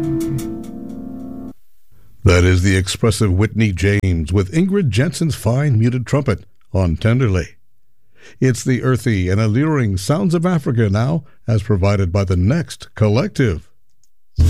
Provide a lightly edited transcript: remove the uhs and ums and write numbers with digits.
That is the expressive Whitney James with Ingrid Jensen's fine muted trumpet on Tenderly. It's the earthy and alluring sounds of Africa now, as provided by the Next Collective.